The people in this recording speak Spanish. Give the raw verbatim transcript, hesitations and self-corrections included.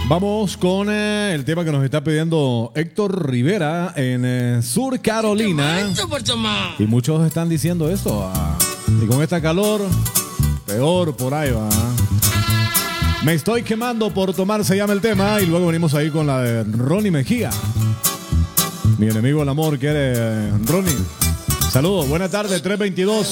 Vamos con eh, el tema que nos está pidiendo Héctor Rivera en eh, Sur Carolina. Y muchos están diciendo esto. Ah, y con esta calor, peor por ahí va. Me estoy quemando por tomar, se llama el tema. Y luego venimos ahí con la de Ronnie Mejía. Mi enemigo el amor quiere eh, Ronnie. Saludos, buenas tardes, tres veintidós.